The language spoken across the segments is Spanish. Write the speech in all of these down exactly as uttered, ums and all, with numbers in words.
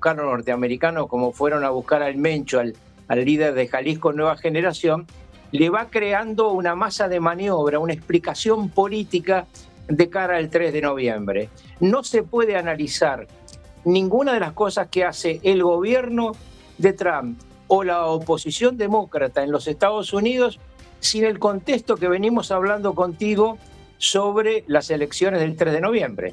buscar los norteamericanos como fueron a buscar al Mencho, al, al líder de Jalisco Nueva Generación, le va creando una masa de maniobra, una explicación política de cara al tres de noviembre. No se puede analizar ninguna de las cosas que hace el gobierno de Trump o la oposición demócrata en los Estados Unidos sin el contexto que venimos hablando contigo sobre las elecciones del tres de noviembre.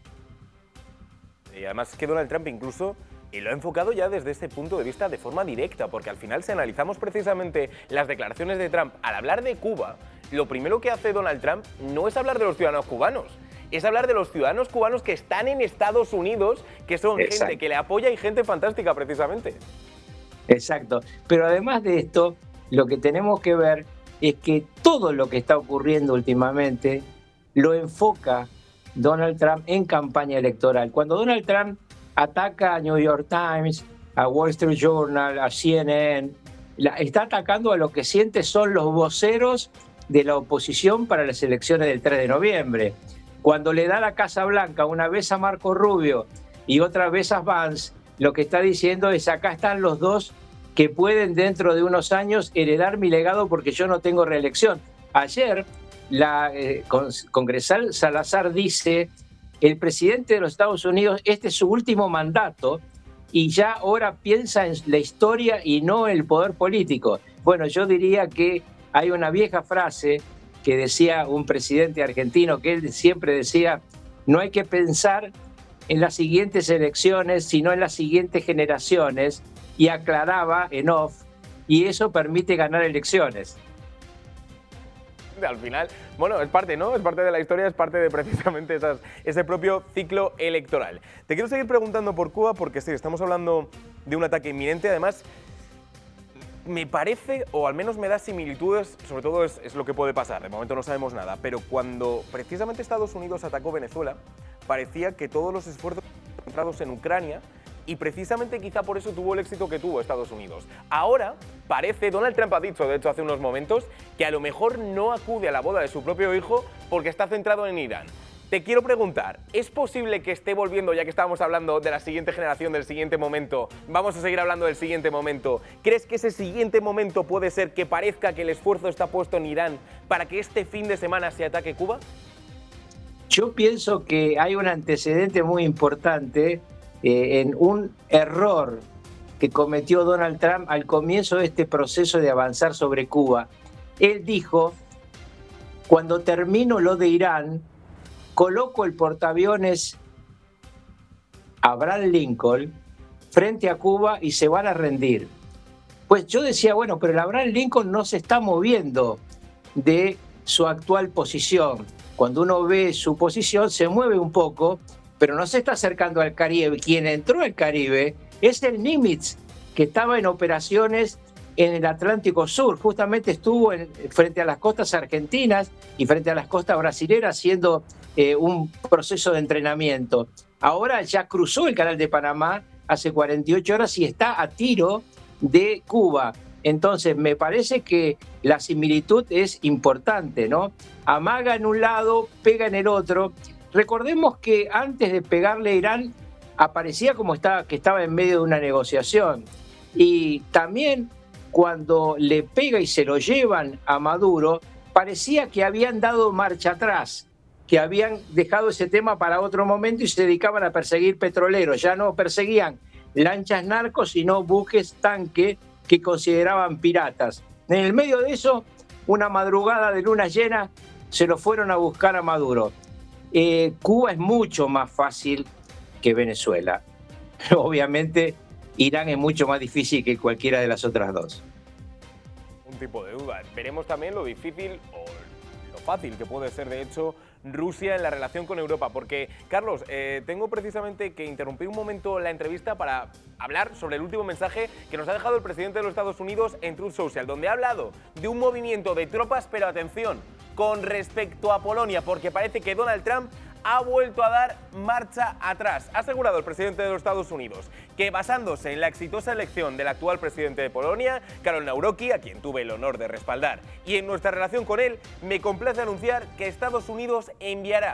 Y además es que Donald Trump incluso y lo ha enfocado ya desde este punto de vista de forma directa, porque al final si analizamos precisamente las declaraciones de Trump al hablar de Cuba, lo primero que hace Donald Trump no es hablar de los ciudadanos cubanos, es hablar de los ciudadanos cubanos que están en Estados Unidos, que son Exacto. gente que le apoya y gente fantástica precisamente. Exacto, pero además de esto, lo que tenemos que ver es que todo lo que está ocurriendo últimamente lo enfoca Donald Trump en campaña electoral. Cuando Donald Trump ataca a New York Times, a Wall Street Journal, a C N N, la, está atacando a lo que siente son los voceros de la oposición para las elecciones del tres de noviembre. Cuando le da la Casa Blanca una vez a Marco Rubio y otra vez a Vance, lo que está diciendo es: acá están los dos que pueden dentro de unos años heredar mi legado porque yo no tengo reelección. Ayer la eh, congresal Salazar dice: el presidente de los Estados Unidos, este es su último mandato y ya ahora piensa en la historia y no el poder político. Bueno, yo diría que hay una vieja frase que decía un presidente argentino, que él siempre decía: no hay que pensar en las siguientes elecciones, sino en las siguientes generaciones, y aclaraba en off, y eso permite ganar elecciones. Al final, bueno, es parte, ¿no? Es parte de la historia, es parte de precisamente esas, ese propio ciclo electoral. Te quiero seguir preguntando por Cuba porque sí, estamos hablando de un ataque inminente. Además, me parece, o al menos me da similitudes, sobre todo es, es lo que puede pasar, de momento no sabemos nada, pero cuando precisamente Estados Unidos atacó Venezuela, parecía que todos los esfuerzos centrados en Ucrania, y precisamente quizá por eso tuvo el éxito que tuvo Estados Unidos. Ahora parece, Donald Trump ha dicho, de hecho hace unos momentos, que a lo mejor no acude a la boda de su propio hijo porque está centrado en Irán. Te quiero preguntar, ¿es posible que esté volviendo, ya que estábamos hablando de la siguiente generación, del siguiente momento, vamos a seguir hablando del siguiente momento? ¿Crees que ese siguiente momento puede ser que parezca que el esfuerzo está puesto en Irán para que este fin de semana se ataque Cuba? Yo pienso que hay un antecedente muy importante eh, en un error que cometió Donald Trump al comienzo de este proceso de avanzar sobre Cuba. Él dijo: cuando termino lo de Irán, coloco el portaaviones Abraham Lincoln frente a Cuba y se van a rendir. Pues yo decía, bueno, pero el Abraham Lincoln no se está moviendo de su actual posición. Cuando uno ve su posición, se mueve un poco, pero no se está acercando al Caribe. Quien entró al Caribe es el Nimitz, que estaba en operaciones en el Atlántico Sur. Justamente estuvo en, frente a las costas argentinas y frente a las costas brasileras haciendo eh, un proceso de entrenamiento. Ahora ya cruzó el Canal de Panamá hace cuarenta y ocho horas y está a tiro de Cuba. Entonces, me parece que la similitud es importante, ¿no? Amaga en un lado, pega en el otro. Recordemos que antes de pegarle a Irán, aparecía como estaba, que estaba en medio de una negociación. Y también cuando le pega y se lo llevan a Maduro, parecía que habían dado marcha atrás, que habían dejado ese tema para otro momento y se dedicaban a perseguir petroleros. Ya no perseguían lanchas narcos, sino buques tanque que consideraban piratas. En el medio de eso, una madrugada de luna llena, se lo fueron a buscar a Maduro. Eh, Cuba es mucho más fácil que Venezuela. Pero obviamente Irán es mucho más difícil que cualquiera de las otras dos. Un tipo de duda. Veremos también lo difícil o lo fácil que puede ser, de hecho, Rusia en la relación con Europa. Porque, Carlos, eh, tengo precisamente que interrumpir un momento la entrevista para hablar sobre el último mensaje que nos ha dejado el presidente de los Estados Unidos en Truth Social, donde ha hablado de un movimiento de tropas, pero atención, con respecto a Polonia, porque parece que Donald Trump ha vuelto a dar marcha atrás. Ha asegurado el presidente de los Estados Unidos que, basándose en la exitosa elección del actual presidente de Polonia, Karol Nawrocki, a quien tuve el honor de respaldar, y en nuestra relación con él, me complace anunciar que Estados Unidos enviará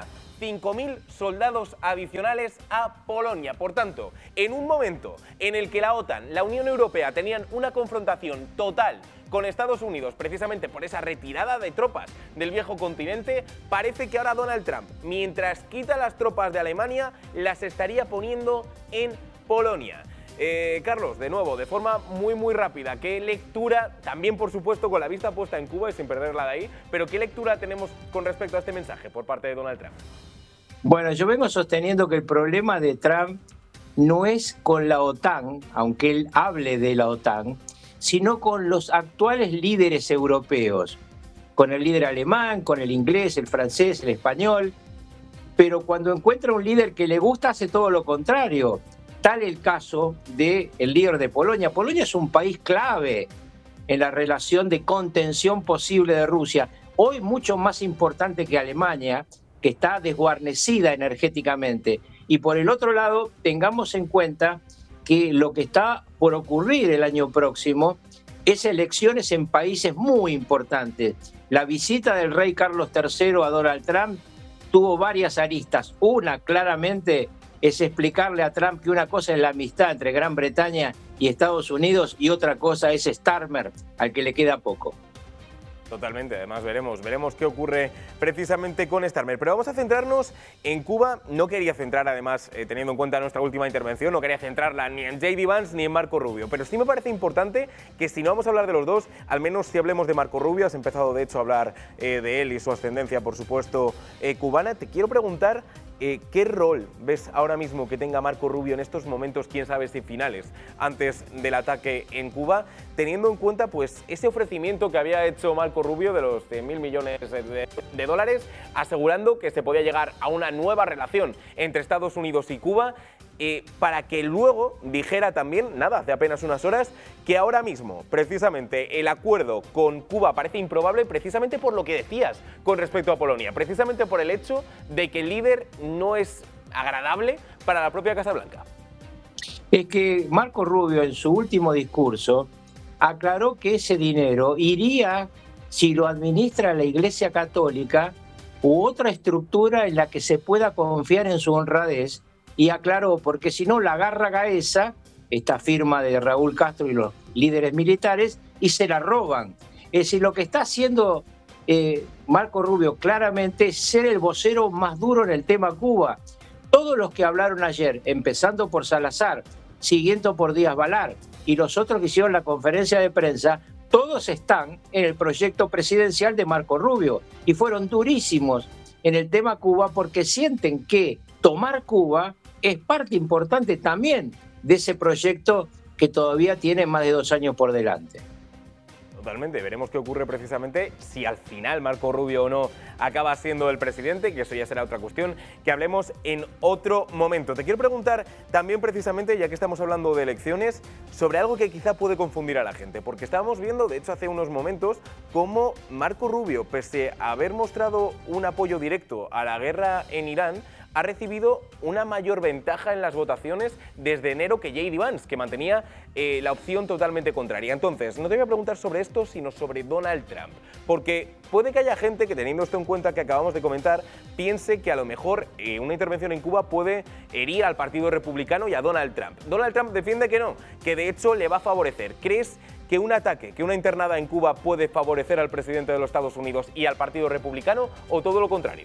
cinco mil soldados adicionales a Polonia. Por tanto, en un momento en el que la OTAN, la Unión Europea tenían una confrontación total con Estados Unidos, precisamente por esa retirada de tropas del viejo continente, parece que ahora Donald Trump, mientras quita las tropas de Alemania, las estaría poniendo en Polonia. Eh, Carlos, de nuevo, de forma muy muy rápida, ¿qué lectura, también por supuesto con la vista puesta en Cuba y sin perderla de ahí, pero qué lectura tenemos con respecto a este mensaje por parte de Donald Trump? Bueno, yo vengo sosteniendo que el problema de Trump no es con la OTAN, aunque él hable de la OTAN, sino con los actuales líderes europeos, con el líder alemán, con el inglés, el francés, el español, pero cuando encuentra un líder que le gusta hace todo lo contrario. Tal el caso del líder de Polonia. Polonia es un país clave en la relación de contención posible de Rusia, hoy mucho más importante que Alemania, que está desguarnecida energéticamente. Y por el otro lado, tengamos en cuenta que lo que está por ocurrir el año próximo es elecciones en países muy importantes. La visita del rey Carlos tercero a Donald Trump tuvo varias aristas. Una, claramente, es explicarle a Trump que una cosa es la amistad entre Gran Bretaña y Estados Unidos y otra cosa es Starmer, al que le queda poco. Totalmente, además veremos, veremos qué ocurre precisamente con Starmer. Pero vamos a centrarnos en Cuba. No quería centrar, además, eh, teniendo en cuenta nuestra última intervención, no quería centrarla ni en J D Vance ni en Marco Rubio. Pero sí me parece importante que si no vamos a hablar de los dos, al menos si hablemos de Marco Rubio. Has empezado, de hecho, a hablar eh, de él y su ascendencia, por supuesto, eh, cubana. Te quiero preguntar eh, ¿qué rol ves ahora mismo que tenga Marco Rubio en estos momentos, quién sabe si finales, antes del ataque en Cuba, teniendo en cuenta pues ese ofrecimiento que había hecho Marco Rubio de los cien mil millones de, de dólares, asegurando que se podía llegar a una nueva relación entre Estados Unidos y Cuba, eh, para que luego dijera también, nada, hace apenas unas horas, que ahora mismo, precisamente, el acuerdo con Cuba parece improbable precisamente por lo que decías con respecto a Polonia, precisamente por el hecho de que el líder no es agradable para la propia Casa Blanca. Es que Marco Rubio, en su último discurso, aclaró que ese dinero iría, si lo administra la Iglesia Católica, u otra estructura en la que se pueda confiar en su honradez, y aclaró, porque si no la agarra Gaesa, esta firma de Raúl Castro y los líderes militares, y se la roban. Es decir, lo que está haciendo eh, Marco Rubio claramente es ser el vocero más duro en el tema Cuba. Todos los que hablaron ayer, empezando por Salazar, siguiendo por Díaz Balar, y los otros que hicieron la conferencia de prensa, todos están en el proyecto presidencial de Marco Rubio y fueron durísimos en el tema Cuba porque sienten que tomar Cuba es parte importante también de ese proyecto que todavía tiene más de dos años por delante. Totalmente, veremos qué ocurre precisamente si al final Marco Rubio o no acaba siendo el presidente, que eso ya será otra cuestión que hablemos en otro momento. Te quiero preguntar también precisamente, ya que estamos hablando de elecciones, sobre algo que quizá puede confundir a la gente, porque estábamos viendo, de hecho hace unos momentos, cómo Marco Rubio, pese a haber mostrado un apoyo directo a la guerra en Irán, ha recibido una mayor ventaja en las votaciones desde enero que J D Vance, que mantenía eh, la opción totalmente contraria. Entonces, no te voy a preguntar sobre esto, sino sobre Donald Trump, porque puede que haya gente que, teniendo esto en cuenta que acabamos de comentar, piense que a lo mejor eh, una intervención en Cuba puede herir al Partido Republicano y a Donald Trump. Donald Trump defiende que no, que de hecho le va a favorecer. ¿Crees que un ataque, que una internada en Cuba puede favorecer al presidente de los Estados Unidos y al Partido Republicano, o todo lo contrario?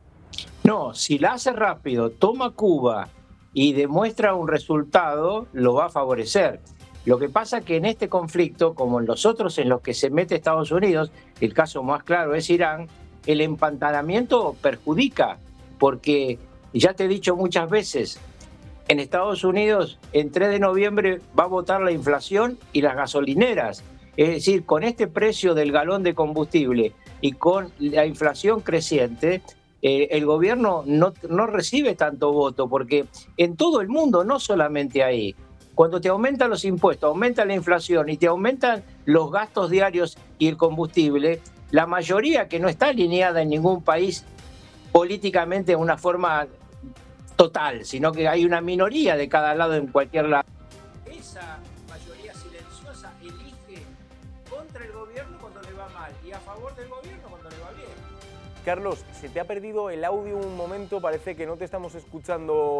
No, si la hace rápido, toma Cuba y demuestra un resultado, lo va a favorecer. Lo que pasa es que en este conflicto, como en los otros en los que se mete Estados Unidos, el caso más claro es Irán, el empantanamiento perjudica, porque ya te he dicho muchas veces, en Estados Unidos en tres de noviembre va a votar la inflación y las gasolineras. Es decir, con este precio del galón de combustible y con la inflación creciente, Eh, el gobierno no, no recibe tanto voto, porque en todo el mundo, no solamente ahí, cuando te aumentan los impuestos, aumenta la inflación y te aumentan los gastos diarios y el combustible, la mayoría que no está alineada en ningún país políticamente de una forma total, sino que hay una minoría de cada lado en cualquier lado. Esa mayoría silenciosa elige contra el gobierno cuando le va mal y a favor del gobierno cuando le va bien. Carlos, ¿se te ha perdido el audio un momento? Parece que no te estamos escuchando